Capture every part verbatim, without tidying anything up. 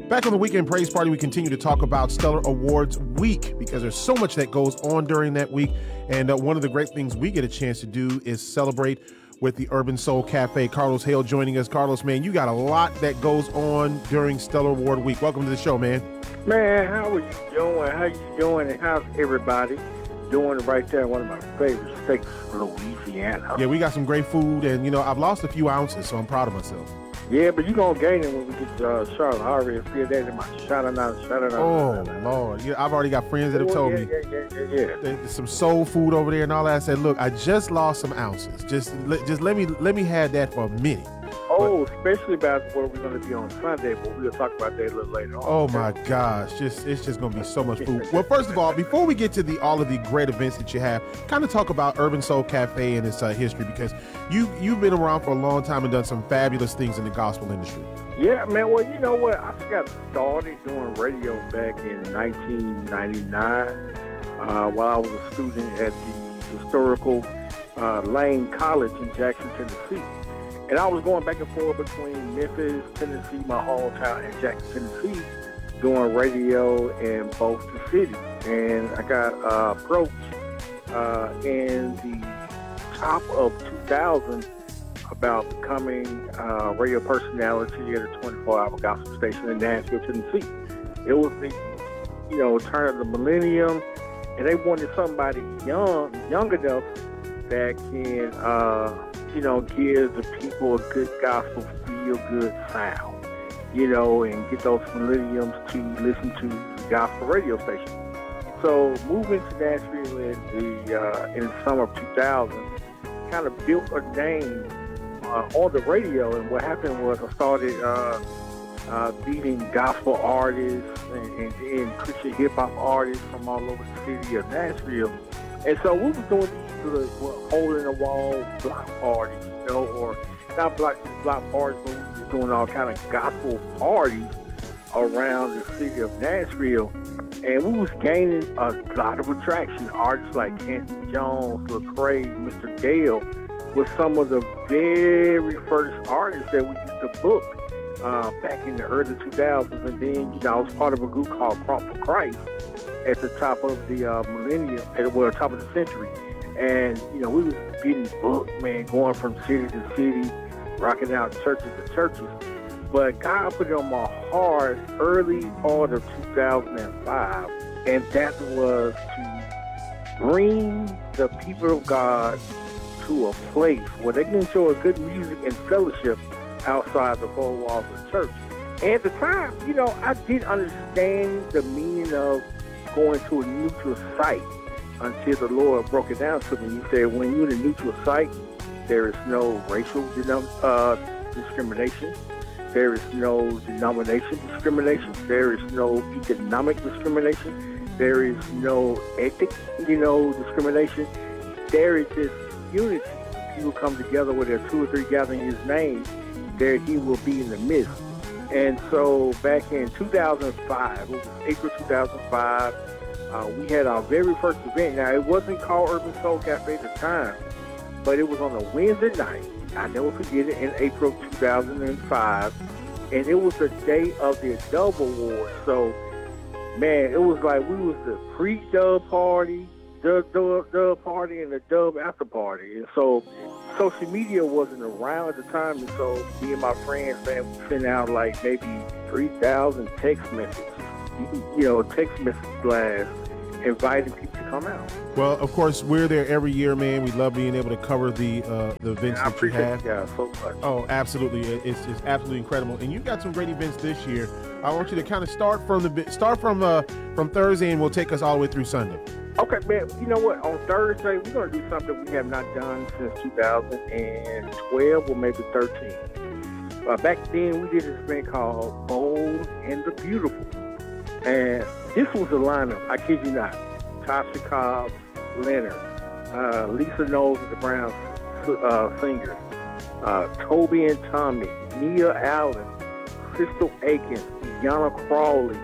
Back on the Weekend Praise Party, we continue to talk about Stellar Awards Week because there's so much that goes on during that week. And uh, one of the great things we get a chance to do is celebrate with the Urban Soul Cafe. Carlos Hale joining us. Carlos, man, you got a lot that goes on during Stellar Award Week. Welcome to the show, man. Man, how are you doing? How you doing? And how's everybody doing right there? One of my favorite states, Louisiana. Yeah, we got some great food, and, you know, I've lost a few ounces, so I'm proud of myself. Yeah, but you're going to gain it when we get to uh, Charlotte. I already feel that in my shout-out, shout-out. Oh, Lord. Yeah, I've already got friends that have oh, told yeah, me yeah, yeah, yeah, yeah. there's some soul food over there and all that. I said, look, I just lost some ounces. Just let, just let me let me have that for a minute. Oh, but, especially about where we're going to be on Sunday, but we'll talk about that a little later on. Oh, my gosh. Just It's just going to be so much food. Well, first of all, before we get to the all of the great events that you have, kind of talk about Urban Soul Cafe and its uh, history, because you, you've been around for a long time and done some fabulous things in the gospel industry. Yeah, man. Well, you know what? I got started doing radio back in nineteen ninety-nine uh, while I was a student at the historical uh, Lane College in Jackson, Tennessee. And I was going back and forth between Memphis, Tennessee, my hometown, and Jackson, Tennessee, doing radio in both the cities. And I got uh, approached uh, in the top of two thousand about becoming a radio personality at a twenty-four hour gospel station in Nashville, Tennessee. It was the, you know, turn of the millennium, and they wanted somebody young, young enough that can, uh, you know, give the people a good gospel, feel-good sound, you know, and get those millenniums to listen to the gospel radio station. So moving to Nashville in the, uh, in the summer of two thousand kind of built a name uh, on the radio, and what happened was I started uh, uh, beating gospel artists and, and, and Christian hip-hop artists from all over the city of Nashville. And so we were doing these little well, hole-in-the-wall block parties, you know, or not block, block parties, but we were doing all kind of gospel parties around the city of Nashville. And we was gaining a lot of attraction. Artists like Anthony Jones, Lecrae, Mister Gale was some of the very first artists that we used to book uh, back in the early two thousands. And then, you know, I was part of a group called Crump for Christ at the top of the uh, millennium, at well, top of the century. And, you know, we was getting booked, man, going from city to city, rocking out churches to churches. But God put it on my heart early part of two thousand five, and that was to bring the people of God to a place where they can enjoy good music and fellowship outside the four walls of the church. And at the time, you know, I didn't understand the meaning of going to a neutral site until the Lord broke it down to me. He said, when you're in a neutral site, there is no racial uh, discrimination. There is no denomination discrimination. There is no economic discrimination. There is no ethnic, you know, discrimination. There is just unity. People come together where there are two or three gathering in His name. There He will be in the midst. And so back in two thousand five, it was April two thousand five, uh, we had our very first event. Now, it wasn't called Urban Soul Cafe at the time, but it was on a Wednesday night. I never forget it, in April two thousand five, and it was the day of the Dub Award. So, man, it was like we was the pre-Dub party, the Dub, Dub party, and the Dub after party. And so, social media wasn't around at the time, and so me and my friends, man, we sent out like maybe three thousand text messages, you know, text message blasts, inviting people to come out. Well, of course, we're there every year, man. We love being able to cover the uh, the events yeah, that you have. Yeah, so much. Oh, absolutely! It's it's absolutely incredible, and you've got some great events this year. I want you to kind of start from the start from uh from Thursday, and we'll take us all the way through Sunday. Okay, man. You know what? On Thursday, we're gonna do something we have not done since two thousand twelve or maybe thirteen. Uh, back then, we did this event called Bold and the Beautiful, and this was a lineup. I kid you not. Tasha Cobbs, Leonard, uh, Lisa Knowles and the Brown uh, Singers, uh, Toby and Tommy, Nia Allen, Crystal Aiken, Yana Crawley,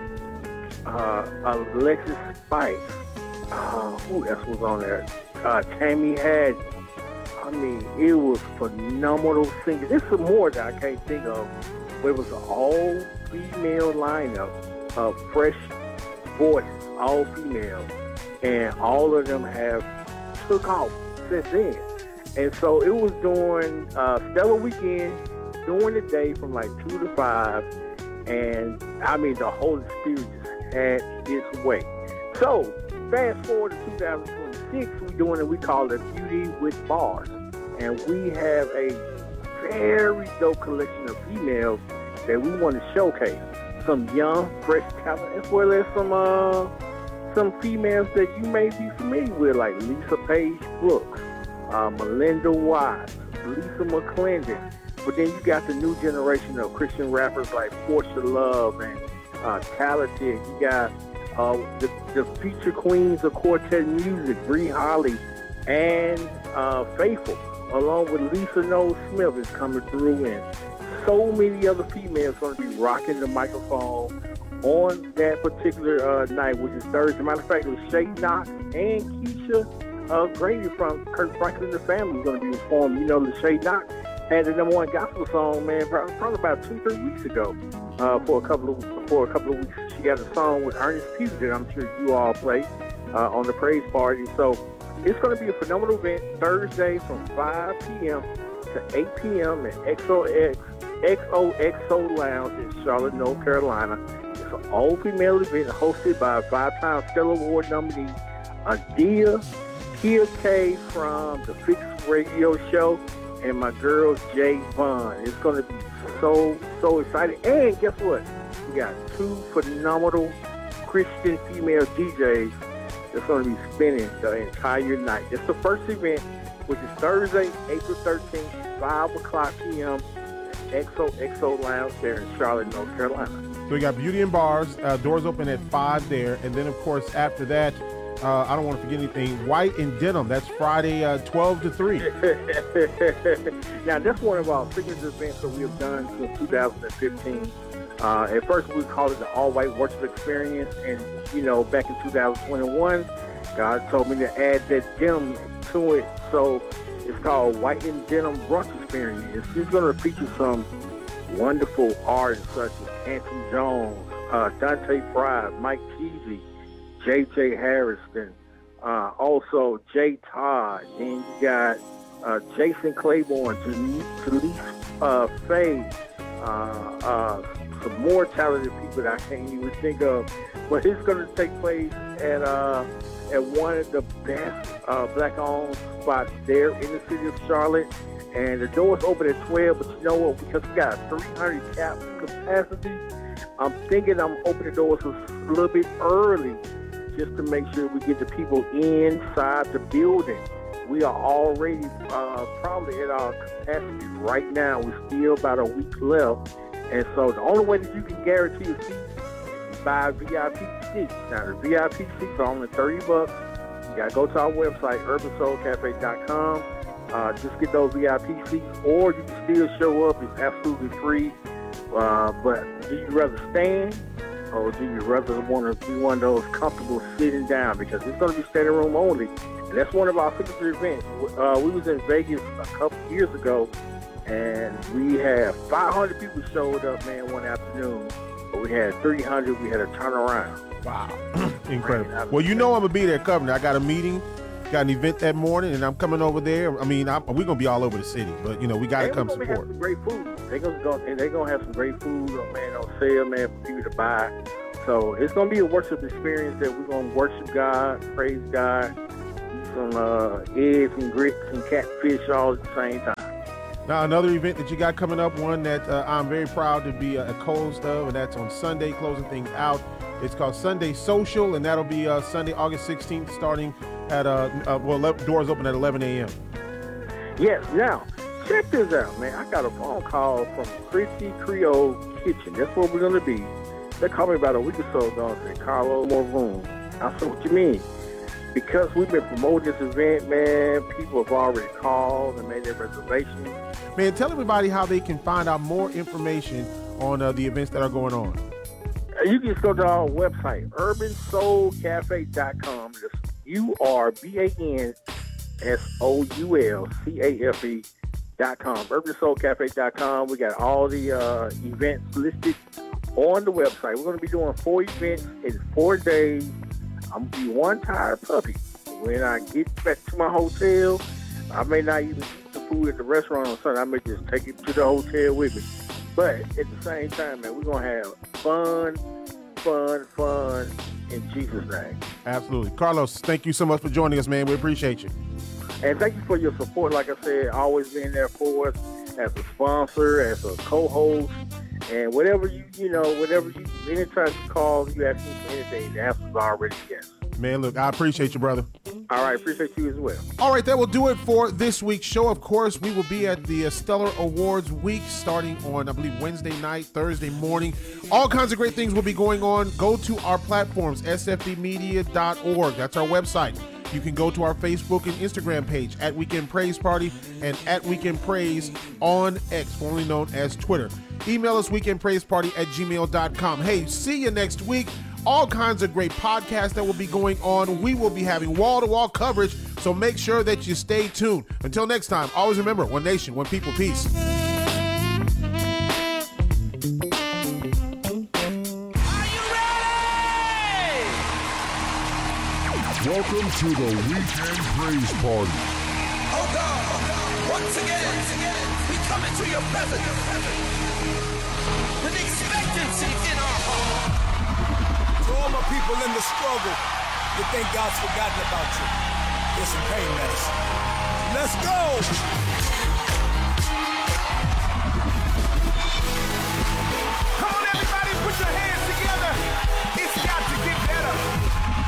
uh, Alexis Spice, uh, who else was on there? Uh, Tammy Hadden. I mean, it was phenomenal singing. There's some more that I can't think of, It was an all-female lineup of fresh voices, all female, and all of them have took off since then. And so it was during uh, Stellar Weekend, during the day from like two to five, and I mean the Holy Spirit just had its way. So fast forward to two thousand twenty-six, we're doing it. We call it Beauty with Bars, and we have a very dope collection of females that we want to showcase. Some young, fresh talent, as well as some uh, some females that you may be familiar with, like Lisa Page Brooks, uh, Melinda Watts, Lisa McClendon. But then you got the new generation of Christian rappers like Portia Love and uh, Talented. You got uh, the, the feature queens of Quartet Music, Bree Holly and uh, Faithful, along with Lisa Knowles Smith is coming through, and so many other females going to be rocking the microphone on that particular uh, night, which is Thursday. Matter of fact, it was Shay Knox and Keisha uh, Grady from Kirk Franklin and the Family going to be performing. You know, the Shay Knox had the number one gospel song, man, probably about two, three weeks ago. Uh, for a couple of for a couple of weeks, she got a song with Ernest Peter that I'm sure you all played uh, on the praise party. So it's going to be a phenomenal event Thursday from five p.m. to eight p.m. at X O X X O X O Lounge in Charlotte, North Carolina. It's an all-female event hosted by five-time Stellar Award nominee Adia, Kia K from the Fix Radio Show, and my girl Jay Vaughn. It's going to be so, so exciting. And guess what? We got two phenomenal Christian female D Js that's going to be spinning the entire night. It's the first event, which is Thursday, April thirteenth, five o'clock p.m. X O X O Lounge there in Charlotte, North Carolina. So we got Beauty and Bars, uh, doors open at five there. And then, of course, after that, uh, I don't want to forget anything, White and Denim. That's Friday, uh, twelve to three. Now, that's one of our signature events that we have done since two thousand fifteen. Uh, at first, we called it the All-White Worship Experience. And, you know, back in two thousand twenty-one, God told me to add that denim to it. So it's called White and Denim Brunch Experience. It's going to feature some wonderful artists such as Anthony Jones, uh, Dante Pride, Mike Keezy, J J Harrison, uh, also Jay Todd. Then you got uh, Jason Claiborne, Talise uh, Faye, uh, uh, some more talented people that I can't even think of. But it's going to take place at uh, at one of the best uh, black-owned spots there in the city of Charlotte. And the doors open at twelve, but you know what? Because we got three hundred cap capacity, I'm thinking I'm opening the doors a little bit early just to make sure we get the people inside the building. We are already uh, probably at our capacity right now. We're still about a week left. And so the only way that you can guarantee a seat is buy V I P seats. Now, the V I P seats are only thirty bucks. You got to go to our website, urban soul cafe dot com. Uh, just get those V I P seats, or you can still show up. It's absolutely free. Uh, but do you rather stand, or do you rather want to be one of those comfortable sitting down? Because it's going to be standing room only. And that's one of our signature events. Uh, we was in Vegas a couple years ago, and we had five hundred people showed up, man, one afternoon. But we had three hundred. We had a turnaround. Wow. Incredible. Well, you know I'm going to be there, Governor. I got a meeting. Got an event that morning, and I'm coming over there. I mean, I'm, we're gonna be all over the city, but you know, we gotta come support. Have some great food. They're gonna go, and they're gonna have some great food, man, on sale, man, for people to buy. So it's gonna be a worship experience that we're gonna worship God, praise God, eat some uh, eggs and grits and catfish all at the same time. Now, another event that you got coming up, one that uh, I'm very proud to be a, a co-host of, and that's on Sunday, closing things out. It's called Sunday Social, and that'll be uh, Sunday, August sixteenth, starting at uh, uh well, doors open at eleven a.m. Yes. Now, check this out, man. I got a phone call from Chrissy Creole Kitchen. That's where we're gonna be. They called me about a week or so ago and said, "Carlo, more room." I said, "What you mean?" Because we've been promoting this event, man. People have already called and made their reservations. Man, tell everybody how they can find out more information on uh, the events that are going on. You can just go to our website, urban soul cafe dot com. U R B A N S O U L C A F E dot com, urban soul cafe dot com. We got all the uh, events listed on the website. We're going to be doing four events in four days. I'm going to be one tired puppy. When I get back to my hotel, I may not even eat the food at the restaurant on Sunday. I may just take it to the hotel with me. But at the same time, man, we're going to have fun, fun, fun in Jesus' name. Absolutely. Carlos, thank you so much for joining us, man. We appreciate you. And thank you for your support. Like I said, always being there for us as a sponsor, as a co-host, and whatever you, you know, whatever you, anytime you call, you ask me for anything, the answer is already yes. Man, look, I appreciate you, brother. All right, appreciate you as well. All right, that will do it for this week's show. Of course, we will be at the uh, Stellar Awards week starting on, I believe, Wednesday night, Thursday morning. All kinds of great things will be going on. Go to our platforms, S F B media dot org. That's our website. You can go to our Facebook and Instagram page at Weekend Praise Party and at Weekend Praise on X, formerly known as Twitter. Email us weekendpraiseparty at gmail dot com. Hey, see you next week. All kinds of great podcasts that will be going on. We will be having wall-to-wall coverage, so make sure that you stay tuned. Until next time, always remember, one nation, one people, peace. Welcome to the Weekend Praise Party. Oh God, oh God, once again, once again, we come into your presence with expectancy in our heart. To all my people in the struggle, you think God's forgotten about you. Here's some pain medicine. Let's go!